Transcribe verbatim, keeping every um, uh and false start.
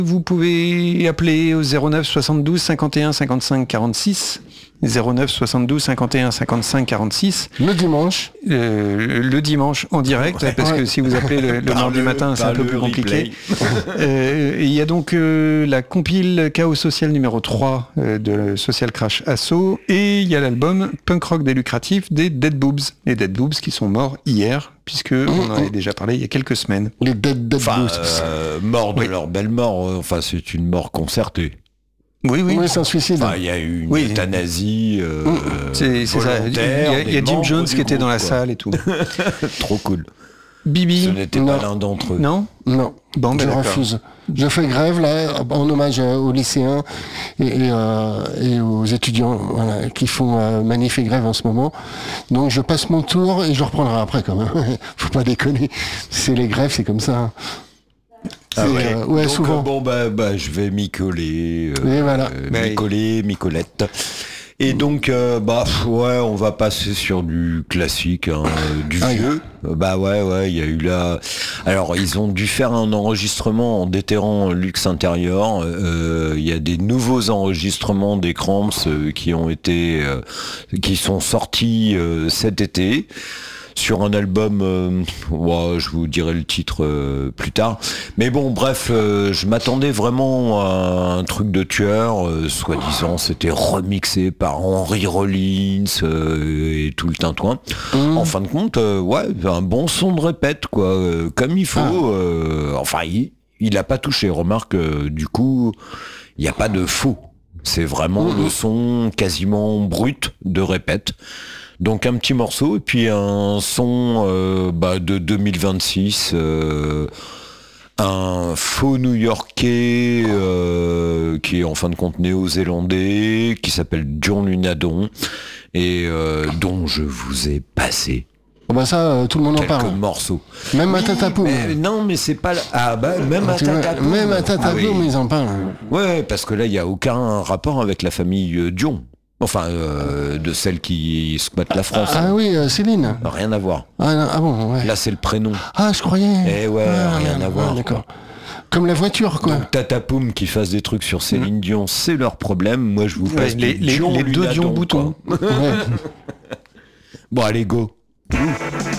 Vous pouvez appeler au zéro neuf soixante-douze cinquante et un cinquante-cinq quarante-six. zéro neuf soixante-douze cinquante et un cinquante-cinq quarante-six. Le dimanche. Euh, le dimanche en direct, ouais, parce ouais. que si vous appelez le, le mardi matin, c'est un peu plus compliqué. euh, il y a donc euh, la compile Chaos Social numéro trois euh, de Social Crash Assault, et il y a l'album Punk Rock des lucratifs des Dead Boobs. Les Dead Boobs qui sont morts hier, puisque mmh, on en avait déjà parlé il y a quelques semaines. Les Dead, dead enfin, Boobs. Euh, morts de oui. leur belle mort, euh, enfin c'est une mort concertée. Oui, oui. Oui, c'est un suicide. Enfin, il y a eu une oui. euthanasie euh, mmh. c'est, c'est ça. Il y a, il y a Jim Jones qui était groupe, dans la quoi. salle et tout. Trop cool. Bibi. Ce n'était non. pas l'un d'entre eux. Non Non. Bon, ben je d'accord. refuse. Je fais grève là en hommage aux lycéens et, et, euh, et aux étudiants voilà, qui font euh, manif et grève en ce moment. Donc je passe mon tour et je reprendrai après quand même. Faut pas déconner. C'est les grèves, c'est comme ça. Ah ouais, euh, ouais donc, souvent. Euh, bon bah, bah je vais m'y coller, euh, et voilà. euh, m'y coller, m'y collette. Et donc euh, bah ouais, on va passer sur du classique, hein, du ah, vieux. Euh, bah ouais ouais, il y a eu là. Alors ils ont dû faire un enregistrement en déterrant luxe intérieur. Il euh, y a des nouveaux enregistrements des Cramps euh, qui ont été, euh, qui sont sortis euh, cet été. Sur un album, euh, ouais, je vous dirai le titre euh, plus tard. Mais bon, bref, euh, je m'attendais vraiment à un truc de tueur, euh, soi-disant c'était remixé par Henry Rollins euh, et tout le tintouin. Mmh. En fin de compte, euh, ouais, un bon son de répète, quoi, euh, comme il faut. Ah. Euh, enfin, il, il a pas touché. Remarque, euh, du coup, il n'y a pas de faux. C'est vraiment mmh. le son quasiment brut de répète. Donc un petit morceau et puis un son euh, bah, de deux mille vingt-six, euh, un faux New-Yorkais euh, qui est en fin de compte néo-zélandais, qui s'appelle John Lunadon et euh, dont je vous ai passé. Oh bah ça, euh, tout le monde en parle. Quelques morceaux. Même oui, à Tatapoum. Mais, non, mais c'est pas... La... Ah bah, même à Tatapoum. Même à Tatapoum, ah, oui. ils en parlent. Ouais, parce que là, il n'y a aucun rapport avec la famille euh, Dion. Enfin, euh, de celle qui squatte la France. Ah, ah oui, euh, Céline. Rien à voir. Ah, non, ah bon, ouais. Là, c'est le prénom. Ah, je croyais. Eh ouais, ah, rien merde, à voir. Ah, d'accord. Comme la voiture, quoi. Donc, Tatapoum qui fasse des trucs sur Céline mmh. Dion, c'est leur problème. Moi, je vous passe ouais, les, les, les deux Dion boutons. Ouais. Bon, allez, go. Mmh.